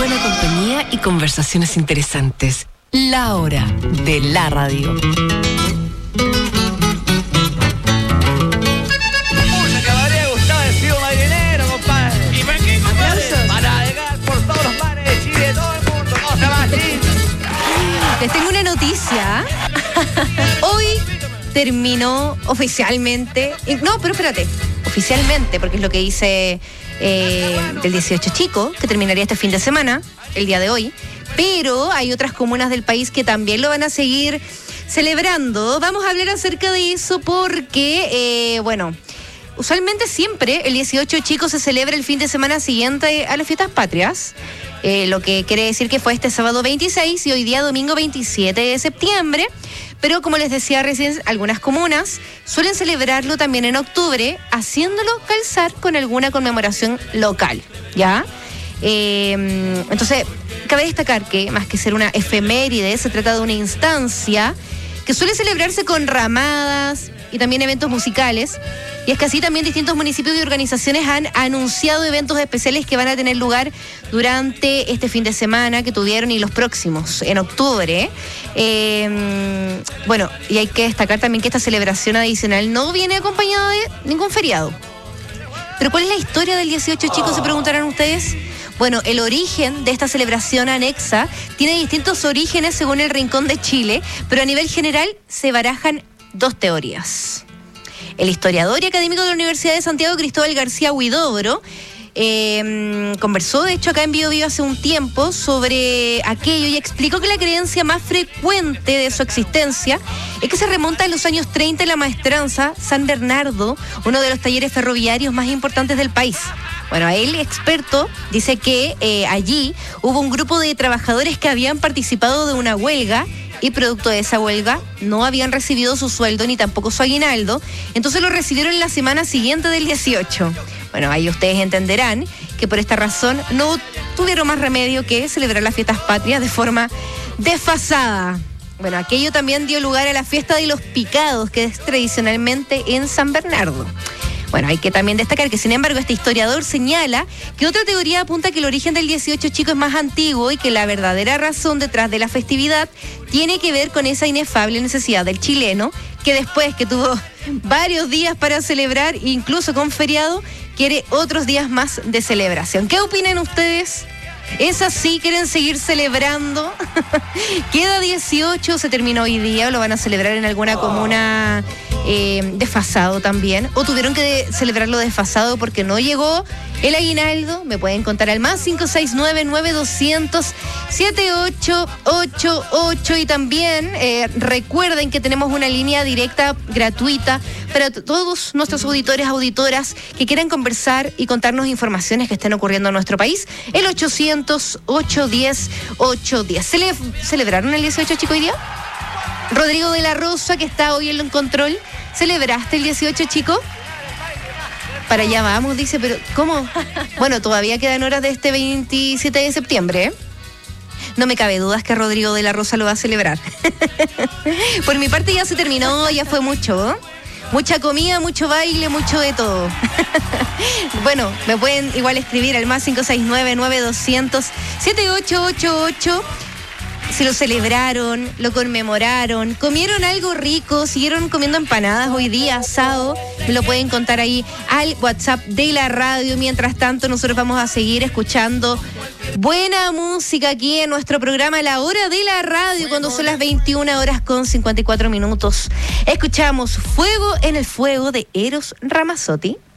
buena compañía y conversaciones interesantes. La hora de la radio. Les tengo una noticia. Hoy terminó oficialmente. No, pero espérate. Oficialmente, porque es lo que dice del 18 chico, que terminaría este fin de semana, el día de hoy. Pero hay otras comunas del país que también lo van a seguir celebrando. Vamos a hablar acerca de eso porque, usualmente siempre el 18 chico se celebra el fin de semana siguiente a las fiestas patrias. Lo que quiere decir que fue este sábado 26 y hoy día domingo 27 de septiembre. Pero como les decía recién, algunas comunas suelen celebrarlo también en octubre, haciéndolo calzar con alguna conmemoración local, ¿ya? Entonces, cabe destacar que más que ser una efeméride, se trata de una instancia que suele celebrarse con ramadas y también eventos musicales. Y es que así también distintos municipios y organizaciones han anunciado eventos especiales que van a tener lugar durante este fin de semana que tuvieron y los próximos, en octubre. Y hay que destacar también que esta celebración adicional no viene acompañada de ningún feriado. ¿Pero cuál es la historia del 18, chicos? Se preguntarán ustedes. Bueno, el origen de esta celebración anexa tiene distintos orígenes según el rincón de Chile, pero a nivel general se barajan dos teorías. El historiador y académico de la Universidad de Santiago, Cristóbal García Huidobro, conversó, de hecho, acá en Bio Vivo hace un tiempo sobre aquello y explicó que la creencia más frecuente de su existencia es que se remonta a los años 30 en la maestranza San Bernardo, uno de los talleres ferroviarios más importantes del país. Bueno, él, experto, dice que allí hubo un grupo de trabajadores que habían participado de una huelga y producto de esa huelga no habían recibido su sueldo ni tampoco su aguinaldo, entonces lo recibieron la semana siguiente del 18. Bueno, ahí ustedes entenderán que por esta razón no tuvieron más remedio que celebrar las fiestas patrias de forma desfasada. Bueno, aquello también dio lugar a la fiesta de los picados, que es tradicionalmente en San Bernardo. Bueno, hay que también destacar que, sin embargo, este historiador señala que otra teoría apunta que el origen del 18 chico es más antiguo y que la verdadera razón detrás de la festividad tiene que ver con esa inefable necesidad del chileno, que después que tuvo varios días para celebrar, incluso con feriado, quiere otros días más de celebración. ¿Qué opinan ustedes? ¿Es así? ¿Quieren seguir celebrando? Queda 18, se terminó hoy día, o lo van a celebrar en alguna comuna desfasado también, o tuvieron que celebrarlo desfasado porque no llegó el aguinaldo. Me pueden contar al más 569-9200-7888 y también recuerden que tenemos una línea directa gratuita para todos nuestros auditores, auditoras que quieran conversar y contarnos informaciones que estén ocurriendo en nuestro país. El 800-810-810. ¿Celebraron el 18, chico, hoy día? Rodrigo de la Rosa, que está hoy en el control, ¿celebraste el 18, chico? Para allá vamos, dice, pero ¿cómo? Bueno, todavía quedan horas de este 27 de septiembre, ¿eh? No me cabe dudas que Rodrigo de la Rosa lo va a celebrar. Por mi parte ya se terminó, ya fue mucho, ¿eh? Mucha comida, mucho baile, mucho de todo. Bueno, me pueden igual escribir al más 569-9200-7888. Si lo celebraron, lo conmemoraron, comieron algo rico, siguieron comiendo empanadas hoy día, asado, me lo pueden contar ahí al WhatsApp de la radio. Mientras tanto, nosotros vamos a seguir escuchando buena música aquí en nuestro programa La Hora de la Radio, cuando son las 21:54. Escuchamos Fuego en el Fuego de Eros Ramazzotti.